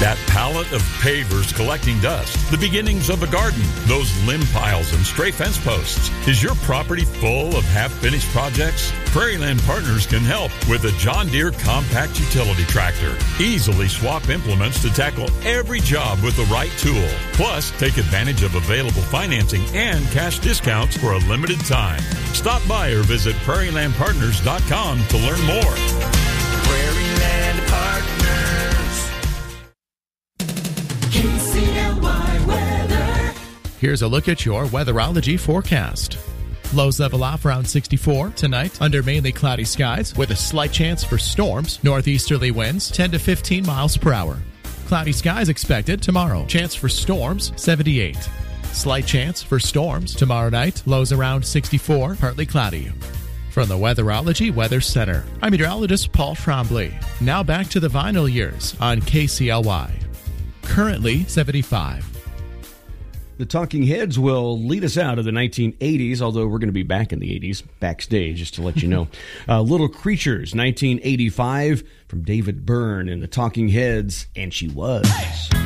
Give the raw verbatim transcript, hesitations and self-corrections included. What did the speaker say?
That pallet of pavers collecting dust, the beginnings of a garden, those limb piles and stray fence posts. Is your property full of half-finished projects? Prairieland Partners can help with a John Deere compact utility tractor. Easily swap implements to tackle every job with the right tool. Plus, take advantage of available financing and cash discounts for a limited time. Stop by or visit prairie land partners dot com to learn more. Prairieland Partners. K C L Y weather. Here's a look at your weatherology forecast. Lows level off around sixty-four tonight under mainly cloudy skies with a slight chance for storms. Northeasterly winds ten to fifteen miles per hour. Cloudy skies expected tomorrow. Chance for storms seventy-eight. Slight chance for storms tomorrow night. Lows around sixty-four, partly cloudy. From the Weatherology Weather Center, I'm meteorologist Paul Trombley. Now back to the vinyl years on K C L Y. Currently seventy-five. The Talking Heads will lead us out of the nineteen eighties, although we're going to be back in the eighties, backstage, just to let you know. uh, Little Creatures, nineteen eighty-five, from David Byrne and the Talking Heads, and She Was.